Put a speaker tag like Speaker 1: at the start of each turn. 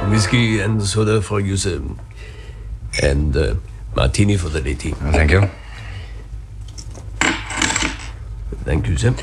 Speaker 1: Whiskey and soda for you, sir. And martini for the lady.
Speaker 2: Thank you.
Speaker 1: Thank you, sir.